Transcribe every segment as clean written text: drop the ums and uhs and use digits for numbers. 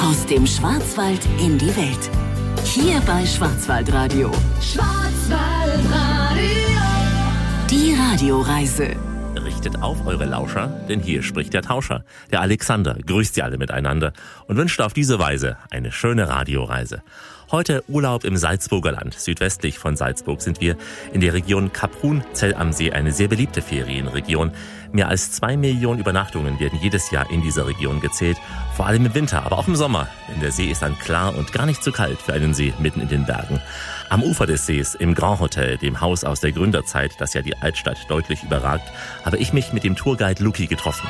Aus dem Schwarzwald in die Welt. Hier bei Schwarzwaldradio. Schwarzwaldradio. Die Radioreise. Richtet auf eure Lauscher, denn hier spricht der Tauscher. Der Alexander grüßt sie alle miteinander und wünscht auf diese Weise eine schöne Radioreise. Heute Urlaub im Salzburger Land. Südwestlich von Salzburg sind wir in der Region Kaprun-Zell am See, eine sehr beliebte Ferienregion. Mehr als 2 Millionen Übernachtungen werden jedes Jahr in dieser Region gezählt. Vor allem im Winter, aber auch im Sommer. Denn der See ist dann klar und gar nicht zu kalt für einen See mitten in den Bergen. Am Ufer des Sees, im Grand Hotel, dem Haus aus der Gründerzeit, das ja die Altstadt deutlich überragt, habe ich mich mit dem Tourguide Luki getroffen.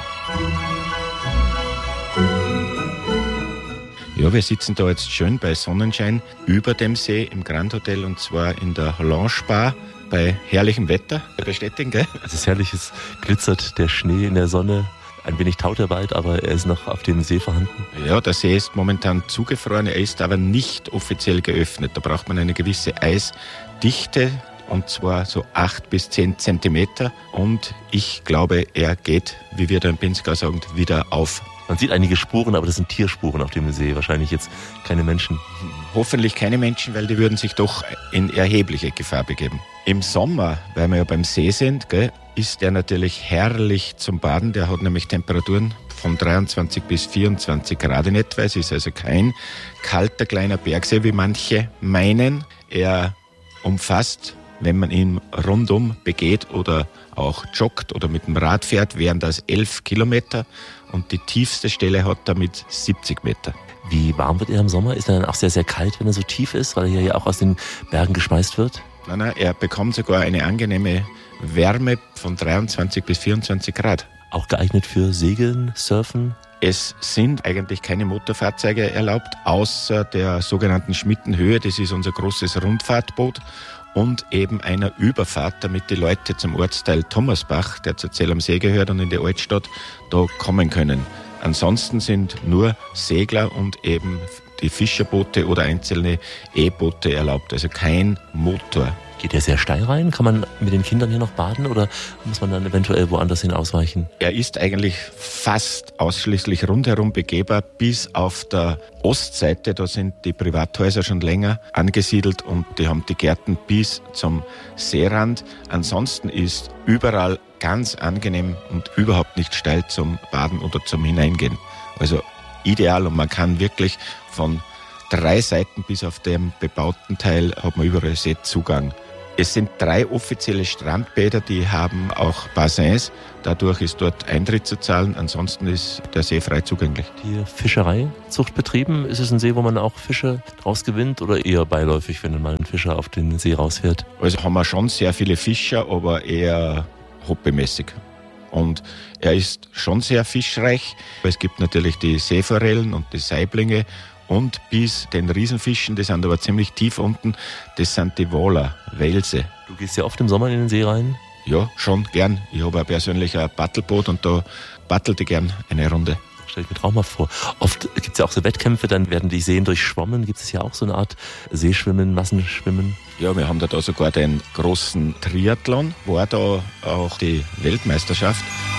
Ja, wir sitzen da jetzt schön bei Sonnenschein über dem See im Grand Hotel und zwar in der Lounge Bar bei herrlichem Wetter. Bestätigen, gell? Es ist herrlich, es glitzert der Schnee in der Sonne. Ein wenig taut der Wald, aber er ist noch auf dem See vorhanden. Ja, der See ist momentan zugefroren, er ist aber nicht offiziell geöffnet. Da braucht man eine gewisse Eisdichte und zwar so 8 bis 10 Zentimeter. Und ich glaube, er geht, wie wir da in Pinzgau sagen, wieder auf. Man sieht einige Spuren, aber das sind Tierspuren auf dem See, wahrscheinlich jetzt keine Menschen. Hoffentlich keine Menschen, weil die würden sich doch in erhebliche Gefahr begeben. Im Sommer, weil wir ja beim See sind, gell, ist der natürlich herrlich zum Baden. Der hat nämlich Temperaturen von 23 bis 24 Grad in etwa. Es ist also kein kalter kleiner Bergsee, wie manche meinen. Er umfasst, wenn man ihn rundum begeht oder auch joggt oder mit dem Rad fährt, wären das 11 Kilometer. Und die tiefste Stelle hat damit 70 Meter. Wie warm wird er im Sommer? Ist er dann auch sehr, sehr kalt, wenn er so tief ist, weil er hier ja auch aus den Bergen geschmeißt wird? Nein, er bekommt sogar eine angenehme Wärme von 23 bis 24 Grad. Auch geeignet für Segeln, Surfen? Es sind eigentlich keine Motorfahrzeuge erlaubt, außer der sogenannten Schmittenhöhe. Das ist unser großes Rundfahrtboot. Und eben einer Überfahrt, damit die Leute zum Ortsteil Thomasbach, der zu Zell am See gehört und in die Altstadt, da kommen können. Ansonsten sind nur Segler und eben die Fischerboote oder einzelne E-Boote erlaubt, also kein Motor. Geht er sehr steil rein? Kann man mit den Kindern hier noch baden oder muss man dann eventuell woanders hin ausweichen? Er ist eigentlich fast ausschließlich rundherum begehbar, bis auf der Ostseite. Da sind die Privathäuser schon länger angesiedelt und die haben die Gärten bis zum Seerand. Ansonsten ist überall ganz angenehm und überhaupt nicht steil zum Baden oder zum Hineingehen. Also ideal und man kann wirklich von 3 Seiten bis auf dem bebauten Teil hat man überall Seezugang. Es sind 3 offizielle Strandbäder, die haben auch Bassins. Dadurch ist dort Eintritt zu zahlen. Ansonsten ist der See frei zugänglich. Die Fischereizucht betrieben? Ist es ein See, wo man auch Fische draus gewinnt oder eher beiläufig, wenn mal ein Fischer auf den See rausfährt? Also haben wir schon sehr viele Fischer, aber eher hobbymäßig. Und er ist schon sehr fischreich. Es gibt natürlich die Seeforellen und die Saiblinge. Und bis den Riesenfischen, die sind aber ziemlich tief unten, das sind die Waler, Welse. Du gehst ja oft im Sommer in den See rein? Ja, schon gern. Ich habe persönlich ein Paddelboot und da paddelte ich gern eine Runde. Stell ich mir traumhaft vor. Oft gibt es ja auch so Wettkämpfe, dann werden die Seen durchschwommen. Gibt es ja auch so eine Art Seeschwimmen, Massenschwimmen? Ja, wir haben da sogar den großen Triathlon, war da auch die Weltmeisterschaft.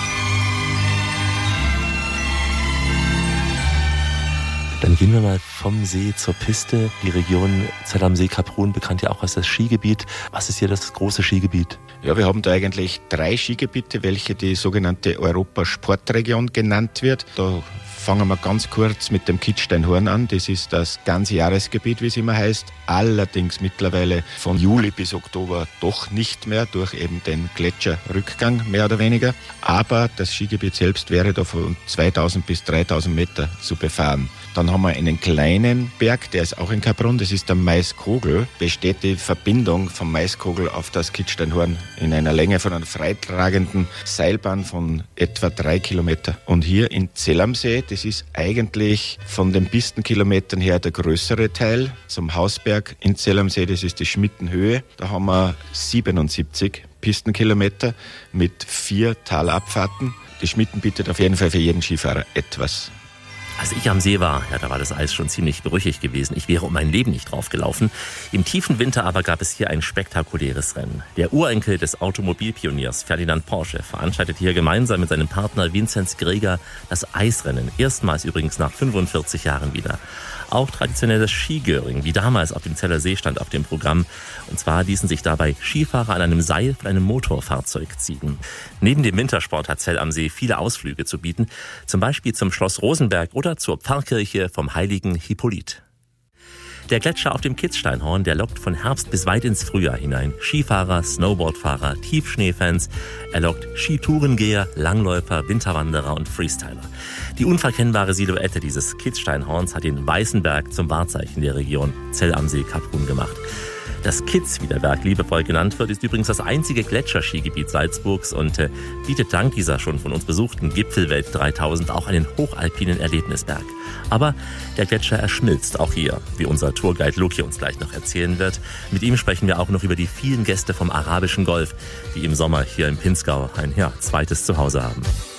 Dann gehen wir mal vom See zur Piste. Die Region Zell am See, Kaprun, bekannt ja auch als das Skigebiet. Was ist hier das große Skigebiet? Ja, wir haben da eigentlich 3 Skigebiete, welche die sogenannte Europasportregion genannt wird. Da fangen wir ganz kurz mit dem Kitzsteinhorn an. Das ist das Ganzjahresgebiet, wie es immer heißt. Allerdings mittlerweile von Juli bis Oktober doch nicht mehr, durch eben den Gletscherrückgang mehr oder weniger. Aber das Skigebiet selbst wäre da von 2000 bis 3000 Meter zu befahren. Dann haben wir einen kleinen Berg, der ist auch in Kaprun, das ist der Maiskogel. Besteht die Verbindung vom Maiskogel auf das Kitzsteinhorn in einer Länge von einer freitragenden Seilbahn von etwa 3 Kilometer. Und hier in Zell am See, das ist eigentlich von den Pistenkilometern her der größere Teil. Zum Hausberg in Zell am See, das ist die Schmittenhöhe. Da haben wir 77 Pistenkilometer mit 4 Talabfahrten. Die Schmitten bietet auf jeden Fall für jeden Skifahrer etwas. Als ich am See war, da war das Eis schon ziemlich brüchig gewesen. Ich wäre um mein Leben nicht drauf gelaufen. Im tiefen Winter aber gab es hier ein spektakuläres Rennen. Der Urenkel des Automobilpioniers Ferdinand Porsche veranstaltete hier gemeinsam mit seinem Partner Vinzenz Greger das Eisrennen. Erstmals übrigens nach 45 Jahren wieder. Auch traditionelles Skigöring, wie damals auf dem Zeller See, stand auf dem Programm. Und zwar ließen sich dabei Skifahrer an einem Seil von einem Motorfahrzeug ziehen. Neben dem Wintersport hat Zell am See viele Ausflüge zu bieten. Zum Beispiel zum Schloss Rosenberg oder zur Pfarrkirche vom heiligen Hippolyt. Der Gletscher auf dem Kitzsteinhorn, der lockt von Herbst bis weit ins Frühjahr hinein. Skifahrer, Snowboardfahrer, Tiefschneefans. Er lockt Skitourengeher, Langläufer, Winterwanderer und Freestyler. Die unverkennbare Silhouette dieses Kitzsteinhorns hat den Weißen Berg zum Wahrzeichen der Region Zell am See Kaprun gemacht. Das Kitz, wie der Berg liebevoll genannt wird, ist übrigens das einzige Gletscherskigebiet Salzburgs und bietet dank dieser schon von uns besuchten Gipfelwelt 3000 auch einen hochalpinen Erlebnisberg. Aber der Gletscher erschmilzt auch hier, wie unser Tourguide Loki uns gleich noch erzählen wird. Mit ihm sprechen wir auch noch über die vielen Gäste vom Arabischen Golf, die im Sommer hier im Pinzgau ein zweites Zuhause haben.